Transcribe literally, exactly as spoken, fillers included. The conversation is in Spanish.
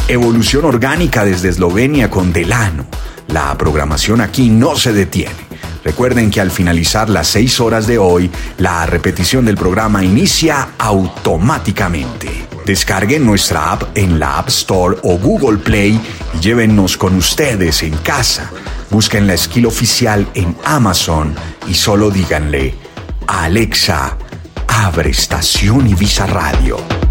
Evolución orgánica desde Eslovenia con Delano. La programación aquí no se detiene. Recuerden que al finalizar las seis horas de hoy, la repetición del programa inicia automáticamente. Descarguen nuestra app en la App Store o Google Play y llévennos con ustedes en casa. Busquen la Esquila oficial en Amazon y solo díganle: Alexa, abre estación Ibiza Radio.